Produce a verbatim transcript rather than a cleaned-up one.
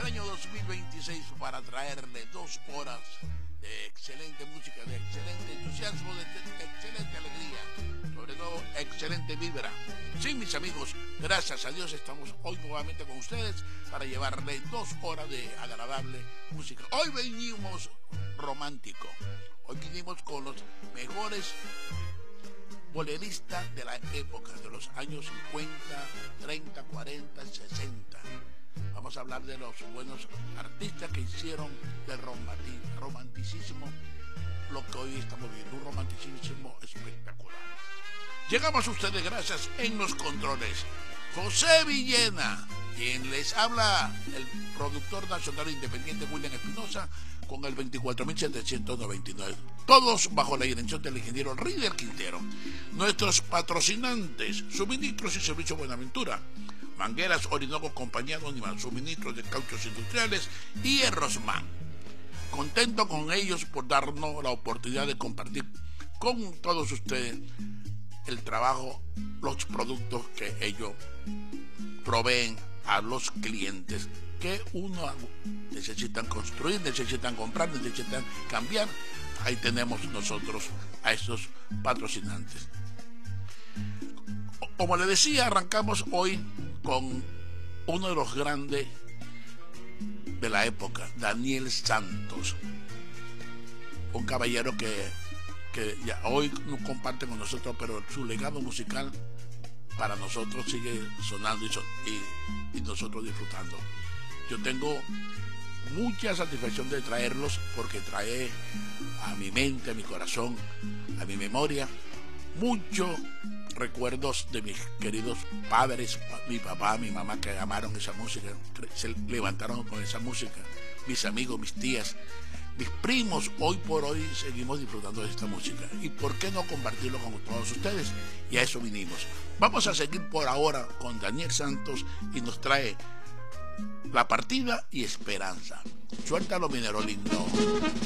año dos mil veintiséis para traerle dos horas de excelente música, de excelente entusiasmo, de excelente alegría, sobre todo excelente vibra. Sí, mis amigos, gracias a Dios estamos hoy nuevamente con ustedes para llevarle dos horas de agradable música. Hoy venimos romántico, hoy vinimos con los mejores boleristas de la época, de los años cincuenta, treinta, cuarenta, sesenta. Vamos a hablar de los buenos artistas que hicieron del romanticismo lo que hoy estamos viendo, un romanticismo espectacular. Llegamos a ustedes gracias en los controles José Villena, quien les habla, el productor nacional independiente William Espinosa, con el veinticuatro mil setecientos noventa y nueve. Todos bajo la dirección del ingeniero Rider Quintero. Nuestros patrocinantes, Suministros y Servicios Buenaventura, Mangueras Orinoco Compañía Anónima, Suministros de Cauchos Industriales y Errosman. Contento con ellos por darnos la oportunidad de compartir con todos ustedes el trabajo, los productos que ellos proveen a los clientes que uno necesitan construir, necesitan comprar, necesitan cambiar. Ahí tenemos nosotros a esos patrocinantes. Como le decía, arrancamos hoy con uno de los grandes de la época, Daniel Santos, un caballero que, que ya hoy no comparte con nosotros, pero su legado musical para nosotros sigue sonando y, son, y, y nosotros disfrutando. Yo tengo mucha satisfacción de traerlos porque trae a mi mente, a mi corazón, a mi memoria, muchos recuerdos de mis queridos padres, mi papá, mi mamá, que amaron esa música, se levantaron con esa música, mis amigos, mis tías, mis primos. Hoy por hoy seguimos disfrutando de esta música, y por qué no compartirlo con todos ustedes, y a eso vinimos. Vamos a seguir por ahora con Daniel Santos, y nos trae La Partida y Esperanza. Suéltalo, Minerolín. No.